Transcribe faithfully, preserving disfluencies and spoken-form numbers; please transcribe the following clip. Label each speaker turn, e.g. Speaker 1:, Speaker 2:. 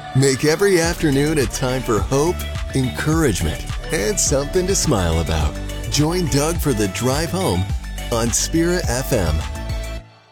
Speaker 1: Make every afternoon a time for hope, encouragement, and something to smile about. Join Doug for the drive home on Spirit F M.